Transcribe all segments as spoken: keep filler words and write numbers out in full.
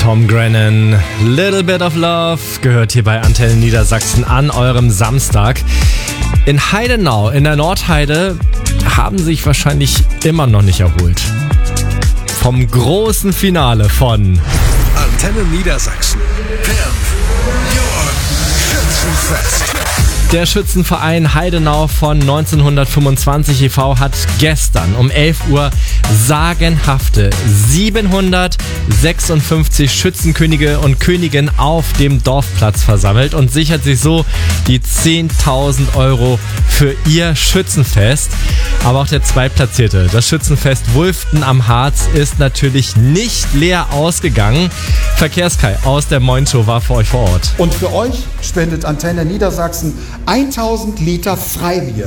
Tom Grennan, Little Bit of Love, gehört hier bei Antenne Niedersachsen an eurem Samstag. In Heidenau, in der Nordheide, haben sich wahrscheinlich immer noch nicht erholt vom großen Finale von Antenne Niedersachsen. Pimp Your Schützenfest. Der Schützenverein Heidenau von neunzehnhundertfünfundzwanzig e V hat gestern um elf Uhr sagenhafte siebenhundertsechsundfünfzig Schützenkönige und Königinnen auf dem Dorfplatz versammelt und sichert sich so die zehntausend Euro für ihr Schützenfest. Aber auch der Zweitplatzierte, das Schützenfest Wulften am Harz, ist natürlich nicht leer ausgegangen. Verkehrskai aus der Moin Show war für euch vor Ort. Und für euch spendet Antenne Niedersachsen tausend Liter Freibier.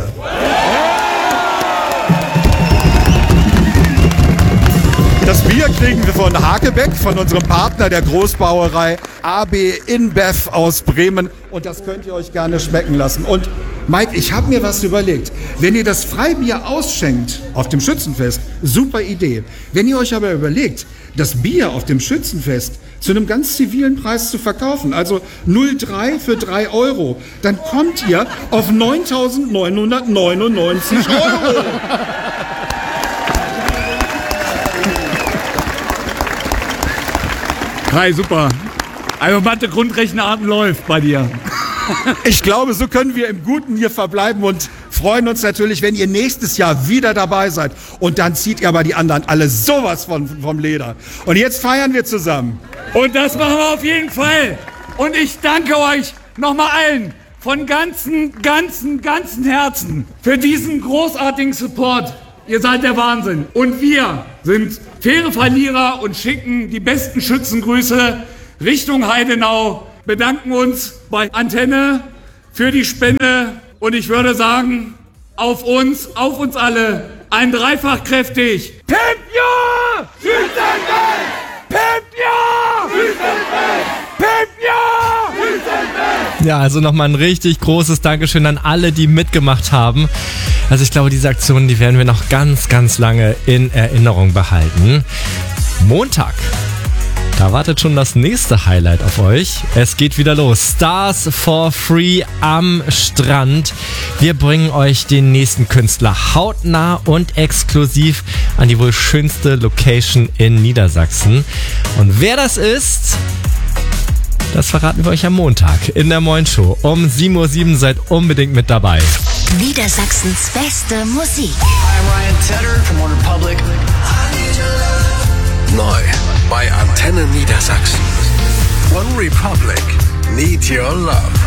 Das Bier kriegen wir von Hakebeck, von unserem Partner der Großbrauerei A B InBev aus Bremen. Und das könnt ihr euch gerne schmecken lassen. Und Mike, ich habe mir was überlegt. Wenn ihr das Freibier ausschenkt auf dem Schützenfest, super Idee. Wenn ihr euch aber überlegt, das Bier auf dem Schützenfest zu einem ganz zivilen Preis zu verkaufen, also null Komma drei für drei Euro, dann kommt ihr auf neuntausendneunhundertneunundneunzig Euro. Hi, super. Also Mathe Grundrechenarten läuft bei dir. Ich glaube, so können wir im Guten hier verbleiben und freuen uns natürlich, wenn ihr nächstes Jahr wieder dabei seid. Und dann zieht ihr aber die anderen alle sowas von, vom Leder. Und jetzt feiern wir zusammen. Und das machen wir auf jeden Fall. Und ich danke euch nochmal allen von ganzem, ganzem, ganzem Herzen für diesen großartigen Support. Ihr seid der Wahnsinn. Und wir sind faire Verlierer und schicken die besten Schützengrüße Richtung Heidenau. Bedanken uns bei Antenne für die Spende. Und ich würde sagen, auf uns, auf uns alle, ein dreifach kräftig. Pimp Your Schützenfest! Pimp Your Schützenfest! Pimp Your Schützenfest! Ja, also nochmal ein richtig großes Dankeschön an alle, die mitgemacht haben. Also ich glaube, diese Aktion, die werden wir noch ganz, ganz lange in Erinnerung behalten. Montag. Da wartet schon das nächste Highlight auf euch. Es geht wieder los. Stars for Free am Strand. Wir bringen euch den nächsten Künstler hautnah und exklusiv an die wohl schönste Location in Niedersachsen. Und wer das ist, das verraten wir euch am Montag in der Moin Show. Um sieben Uhr sieben seid unbedingt mit dabei. Niedersachsens beste Musik. I'm Ryan Tedder from OneRepublic. Neu bei Antenne Niedersachsen. OneRepublic. Need Your Love.